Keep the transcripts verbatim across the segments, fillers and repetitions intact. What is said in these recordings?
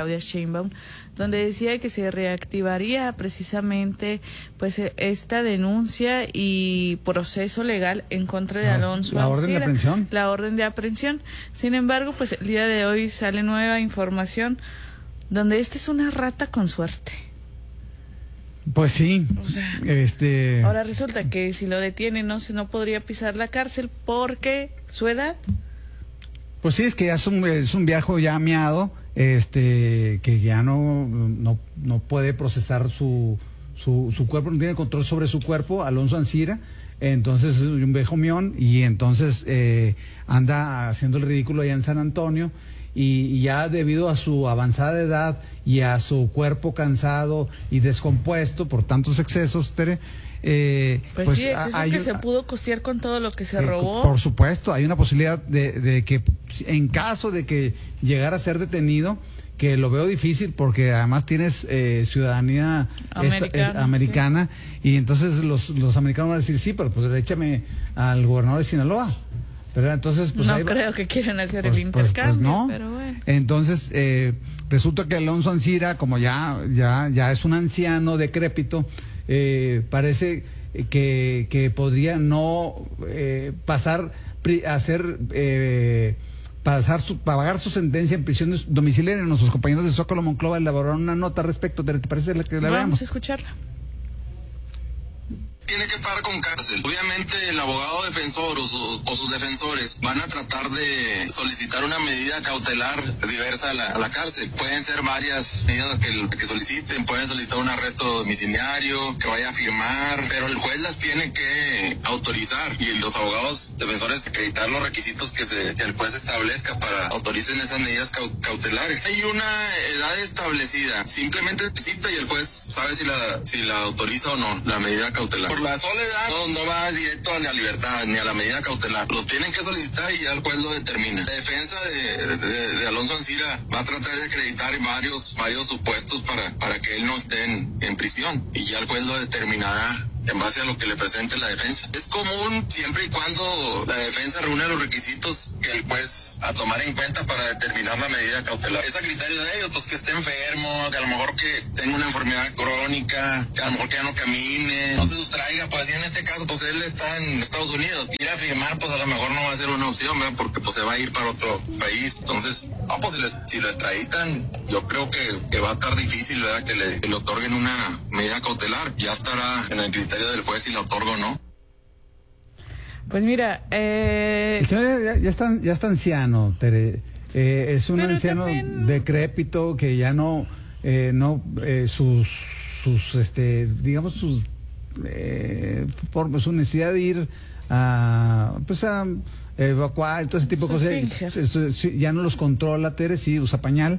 Claudia Sheinbaum, donde decía que se reactivaría precisamente pues esta denuncia y proceso legal en contra de Alonso ¿La orden de aprehensión? La orden de aprehensión. Sin embargo, pues el día de hoy sale nueva información donde esta es una rata con suerte. Pues sí, o sea, este... ahora resulta que si lo detienen no se no podría pisar la cárcel porque su edad. Pues sí, es que ya es un, es un viejo ya miado, este, que ya no, no, no puede procesar su, su, su cuerpo, no tiene control sobre su cuerpo, Alonso Ancira, entonces es un viejo mión y entonces eh, anda haciendo el ridículo allá en San Antonio. Y, y ya debido a su avanzada edad y a su cuerpo cansado y descompuesto por tantos excesos, Tere, eh, pues, pues sí, excesos hay, que se pudo costear con todo lo que se eh, robó. Por supuesto, hay una posibilidad de, de que en caso de que llegara a ser detenido, que lo veo difícil porque además tienes eh, ciudadanía americana, esta, eh, americana sí. Y entonces los, los americanos van a decir, sí, pero pues échame al gobernador de Sinaloa. Pero entonces, pues no ahí creo va. que quieran hacer pues, el intercambio, pues, pues no. pero bueno. Entonces, eh, resulta que Alonso Ancira, como ya, ya, ya es un anciano decrépito, eh, parece que, que podría no eh, pasar a hacer eh, pasar su, pagar su sentencia en prisión domiciliaria. Nuestros compañeros de Zócalo Monclova elaboraron una nota al respecto. ¿Te parece la que la Vamos veamos? a escucharla. Tiene que pagar con cárcel. Obviamente el abogado defensor o, su, o sus defensores van a tratar de solicitar una medida cautelar diversa a la, a la cárcel. Pueden ser varias medidas que, que soliciten, pueden solicitar un arresto domiciliario, que vaya a firmar, pero el juez las tiene que autorizar y los abogados defensores acreditar los requisitos que, se, que el juez establezca para autoricen esas medidas cau, cautelares. Hay una edad establecida, simplemente visita y el juez sabe si la, si la autoriza o no, la medida cautelar. Por la sola edad no, no va directo a la libertad ni a la medida cautelar. Los tienen que solicitar y ya el juez lo determina. La defensa de, de, de Alonso Ancira va a tratar de acreditar varios, varios supuestos para, para que él no esté en, en prisión y ya el juez lo determinará en base a lo que le presente la defensa. Es común siempre y cuando la defensa reúne los requisitos que el juez a tomar en cuenta para determinar la medida cautelar. Es a criterio de ellos, pues que esté enfermo, que a lo mejor que tenga una enfermedad crónica, que a lo mejor que ya no camine, no se sustraiga, pues en este caso pues él está en Estados Unidos. Ir a firmar pues a lo mejor no va a ser una opción, ¿verdad? Porque pues se va a ir para otro país. Entonces, no, pues si, le, si lo extraditan, yo creo que, que va a estar difícil, ¿verdad? Que le, que le otorguen una medida cautelar. Ya estará en el criterio del juez si la otorga o no. Pues mira, eh... el señor ya, ya, está, ya está anciano, Tere. Eh, es un Pero anciano también... decrépito que ya no, eh, no eh, sus, sus, este, digamos sus, eh, por su necesidad de ir a, pues a evacuar y todo ese tipo de cosas, ya no los controla, Tere, sí usa pañal.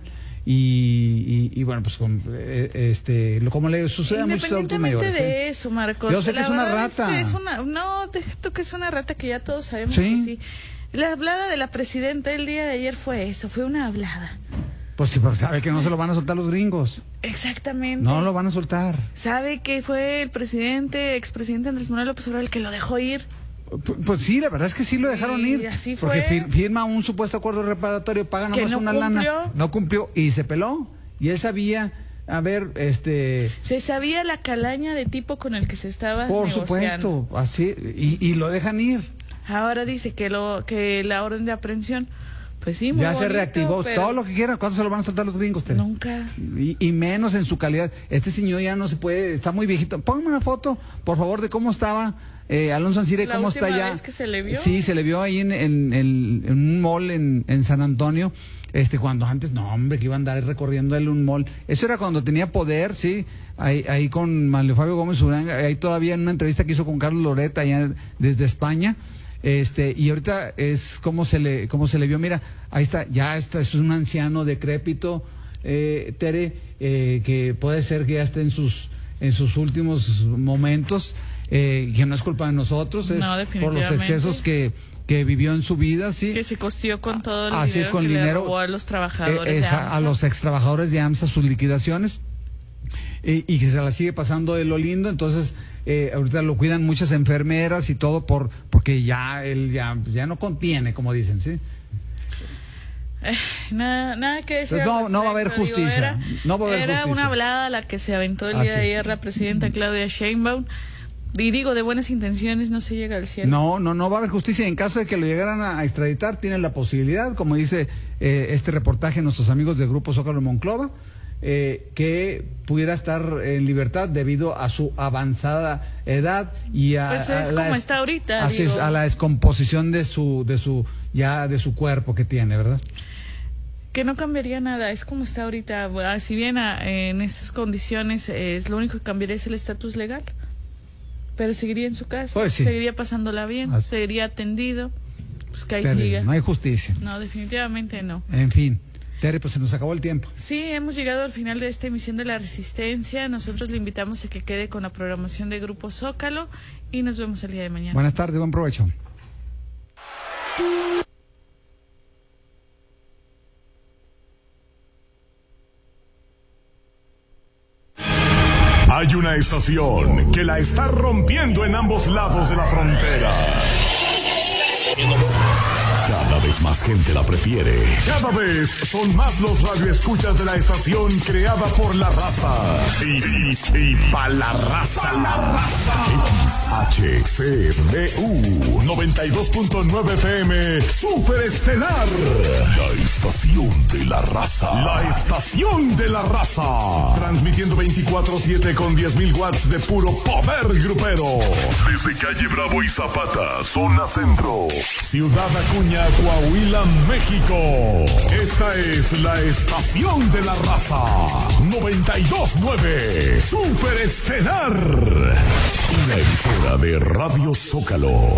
Y, y, y bueno, pues con, eh, este, como le sucede a muchos adultos mayores. Independientemente de ¿eh? eso, Marcos. Yo sé que la es una Es rata. que es una, no, deja tú que es una rata que ya todos sabemos. ¿Sí? Que sí. La hablada de la presidenta el día de ayer fue eso, fue una hablada. Pues sí, pero sabe que no se lo van a soltar los gringos. Exactamente. No lo van a soltar. Sabe que fue el presidente, expresidente Andrés Manuel López Obrador el que lo dejó ir. Pues, pues sí, la verdad es que sí lo dejaron y ir. Así fue. Porque fir, firma un supuesto acuerdo reparatorio, paga nomás no una cumplió. lana. No cumplió y se peló. Y él sabía, a ver, este... Se sabía la calaña de tipo con el que se estaba Por negociando. supuesto, así, y, y lo dejan ir. Ahora dice que lo que la orden de aprehensión, pues sí, muy ya bonito, se reactivó, pero... todo lo que quieran. ¿Cuándo se lo van a soltar los gringos, Tere? Nunca. Y, y menos en su calidad. Este señor ya no se puede, está muy viejito. Póngame una foto, por favor, de cómo estaba eh, Alonso Ancira y cómo está ya. ¿Vez que se le vio? Sí, se le vio ahí en, en, en, en un mall en, en San Antonio. Este, cuando antes, no, hombre, que iba a andar recorriendo él un mall. Eso era cuando tenía poder, sí, ahí, ahí con Manlio Fabio Gómez Uranga, ahí todavía en una entrevista que hizo con Carlos Loreta, allá desde España, este, y ahorita es como se le, como se le vio, mira, ahí está, ya está, es un anciano decrépito, eh, Tere, eh, que puede ser que ya esté en sus, en sus últimos momentos, eh, que no es culpa de nosotros, es no, por los excesos que que vivió en su vida, sí. Que se costeó con todo el Así dinero es, con que dinero, le robó a los trabajadores eh, de esa, AMSA. a los ex trabajadores de AMSA, sus liquidaciones, eh, y que se la sigue pasando de lo lindo. Entonces, eh, ahorita lo cuidan muchas enfermeras y todo por porque ya él ya, ya no contiene, como dicen, ¿sí? Eh, nada, nada que decir. Pues no, no va a haber justicia. Digo, era no va a haber era justicia. una hablada la que se aventó el Así día de es. ayer la presidenta Claudia Sheinbaum. Y digo, de buenas intenciones no se llega al cielo. No, no, no va a haber justicia. En caso de que lo llegaran a extraditar, tienen la posibilidad, como dice eh, este reportaje, nuestros amigos del Grupo Zócalo Monclova, eh, que pudiera estar en libertad debido a su avanzada edad y a, pues es a la, como está ahorita, así es, a la descomposición de su, de su, ya de su cuerpo que tiene, ¿verdad? Que no cambiaría nada, es como está ahorita. Si bien a, en estas condiciones eh, es lo único que cambiaría es el estatus legal, pero seguiría en su casa, pues sí. seguiría pasándola bien, Así. seguiría atendido, pues que ahí Pero siga. no hay justicia. No, definitivamente no. En fin, Tere, pues se nos acabó el tiempo. Sí, hemos llegado al final de esta emisión de La Resistencia. Nosotros le invitamos a que quede con la programación de Grupo Zócalo y nos vemos el día de mañana. Buenas tardes, buen provecho. Hay una estación que la está rompiendo en ambos lados de la frontera. Cada vez más gente la prefiere. Cada vez son más los radioescuchas de la estación creada por la raza. Y, y, y pa' la raza. Pa' la raza. X H C B U noventa y dos punto nueve F M Super Estelar. La estación de la raza. La estación de la raza. Transmitiendo veinticuatro siete con diez mil watts de puro poder grupero. Desde calle Bravo y Zapata, zona centro. Ciudad Acuña, Coahuila, México. Esta es la estación de la raza. noventa y dos punto nueve Super Estelar. Una emisora de Radio Zócalo.